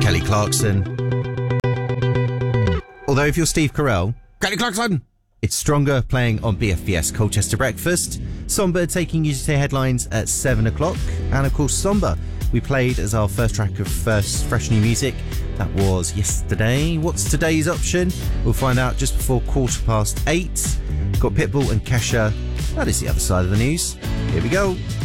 Kelly Clarkson. Although if you're Steve Carell, Kelly Clarkson, it's Stronger playing on BFBS Colchester Breakfast. Somber taking you to headlines at 7 o'clock. And of course, Somber, we played as our first track of fresh new music. That was yesterday. What's today's option? We'll find out just before 8:15. Got Pitbull and Kesha. That is the other side of the news. Here we go.